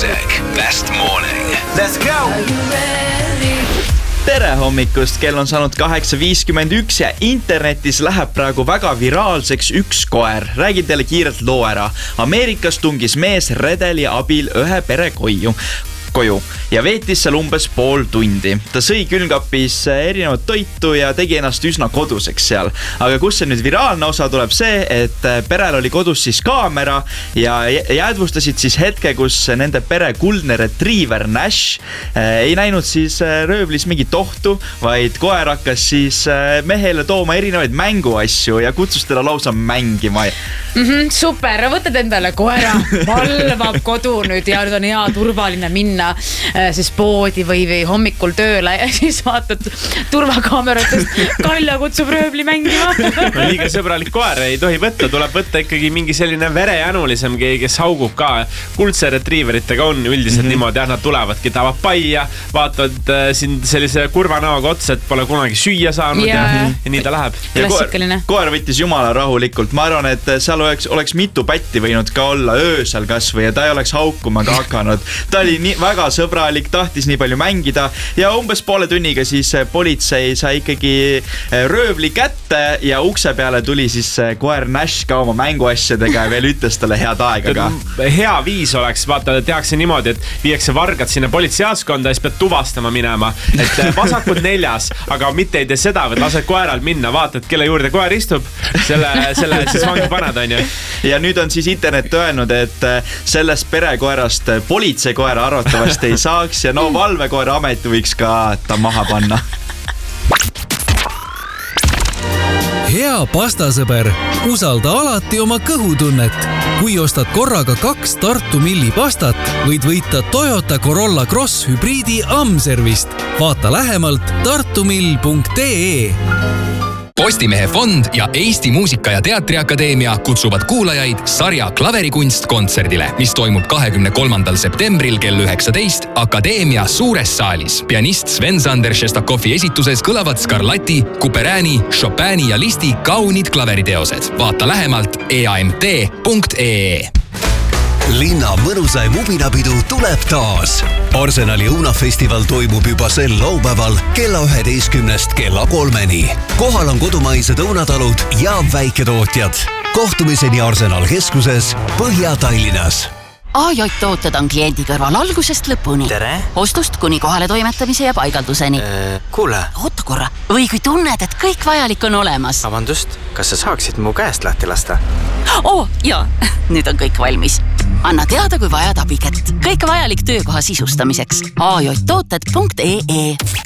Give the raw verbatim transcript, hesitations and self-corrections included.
Music Best Morning. Let's go! Tere hommikust, kell on saanud kaheksa viiskümmend üks ja internetis läheb praegu väga viraalseks üks koer. Räägin teile kiirelt loo ära. Ameerikas tungis mees redeli abil ühe pere koju. koju ja veetis seal umbes pool tundi. Ta sõi külmkapis erinevat toitu ja tegi ennast üsna koduseks seal. Aga kus see nüüd viraalne osa tuleb see, et perel oli kodus siis kaamera ja jäädvustasid siis hetke, kus nende pere kuldne retriever Nash ei näinud siis röövlis mingit ohtu, vaid koer hakkas siis mehele tooma erinevaid mänguasju ja kutsus teda lausa mängima. Mm-hmm, super, võtad endale koera, valvab kodu nüüd ja nüüd on hea turvaline minna siis poodi või, või hommikul tööle ja siis vaatad turvakaameratest, Kalja kutsub röövli mängima. No, liiga sõbralik koer ei tohi võtta, tuleb võtta ikkagi mingi selline verejanulisem, kes haugub ka. Kuldse retrieveritega on üldiselt mm-hmm. niimoodi, jah, nad tulevadki, tahavad paia, vaatavad äh, sind sellise kurva näoga otsa, et pole kunagi süüa saanud yeah. ja, ja nii ta läheb. Koer, koer võttis jumala rahulikult. Ma arvan, et seal oleks, oleks mitu pätti võinud ka olla öösel kasvõi ja ta ei oleks haukuma ka hakanud. Ta oli nii, väga sõbralik, tahtis nii palju mängida ja umbes poole tunniga siis politsei sai ikkagi röövli kätte ja ukse peale tuli siis koer Nash ka oma mänguasjadega ja veel ütles talle head aega ka. Hea viis oleks, vaata, tehakse niimoodi, et viiakse vargad sinna politseiaskonda ja siis pead tuvastama minema, et vasakud neljas, aga mitte ei tee seda, et lased koeral minna, vaatad, kelle juurde koer istub, selle, selle siis vangi paned, on ju. Ja nüüd on siis internet öelnud, et sellest perekoerast politseikoera arvatavasti ei saaks ja no valvekoera amet võiks ka ta maha panna. Hea pastasõber, usalda alati oma kõhutunnet. Kui ostad korraga kaks Tartu Milli pastat, võid võita Toyota Corolla Cross hübriidi Amservist. Vaata lähemalt tartumill punkt ee. Postimehe fond ja Eesti Muusika- ja Teatriakadeemia kutsuvad kuulajaid sarja Klaverikunst kontserdile, mis toimub kahekümne kolmandal septembril kell üheksateist Akadeemia suures saalis. Pianist Sven-Sander Šestakovi esituses kõlavad Scarlatti, Couperini, Chopini ja Listi kaunid klaveriteosed. Vaata lähemalt e a m t punkt ee. Linna mõnusaim ubinapidu tuleb taas. Arsenali õunafestival toimub juba sel laupäeval kella üheteistkümnest kella kolmeni. Kohal on kodumaised õunatalud ja väiketootjad. Kohtumiseni Arsenal keskuses Põhja-Tallinnas. A J tooted on kliendi kõrval algusest lõpuni. Tere. Ostust kuni kohale toimetamise ja paigalduseni. Äh, kuule. Oota korra. Või kui tunned, et kõik vajalik on olemas. Vabandust, kas sa saaksid mu käest lahti lasta? Oo, jaa. Nüüd on kõik valmis. Anna teada, kui vajad abikätt. Kõik vajalik töökoha sisustamiseks. a j tooted punkt ee.